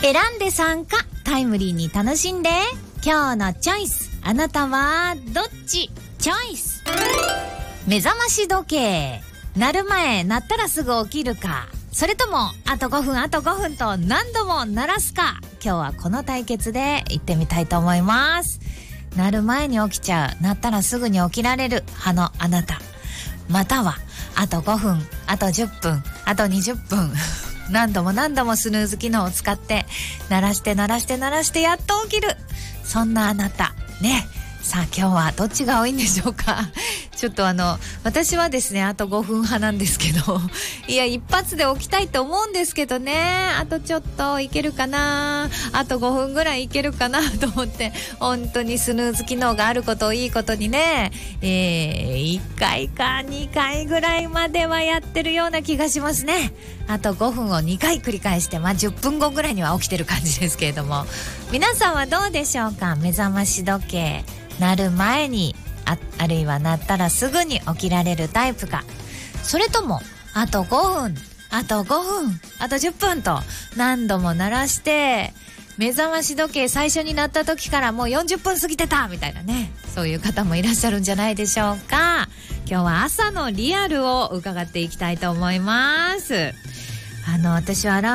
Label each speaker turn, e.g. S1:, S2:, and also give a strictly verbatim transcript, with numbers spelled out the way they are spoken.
S1: 選んで参加、タイムリーに楽しんで。今日のチョイス、あなたはどっち？チョイス。目覚まし時計、鳴る前、鳴ったらすぐ起きるか、それともあとごふんあとごふんと何度も鳴らすか。今日はこの対決で行ってみたいと思います。鳴る前に起きちゃう、鳴ったらすぐに起きられる派のあなた、またはあとごふん、あとじゅっぷん、あとにじゅっぷん何度も何度もスヌーズ機能を使って鳴らして鳴らして鳴らしてやっと起きる、そんなあなたね。さあ今日はどっちが多いんでしょうか。ちょっとあの私はですね、あとごふん派なんですけど、いや一発で起きたいと思うんですけどね、あとちょっといけるかな、あとごふんぐらいいけるかなと思って、本当にスヌーズ機能があることをいいことにね、えー、いっかいかにかいぐらいまではやってるような気がしますね。あとごふんをにかい繰り返して、まあじゅっぷんごぐらいには起きてる感じですけれども、皆さんはどうでしょうか。目覚まし時計鳴る前に あ, あるいは鳴ったらすぐに起きられるタイプか、それともあとごふん、あとごふん、あとじゅっぷんと何度も鳴らして、目覚まし時計最初に鳴った時からもうよんじゅっぷん過ぎてたみたいなね、そういう方もいらっしゃるんじゃないでしょうか。今日は朝のリアルを伺っていきたいと思います。あの私は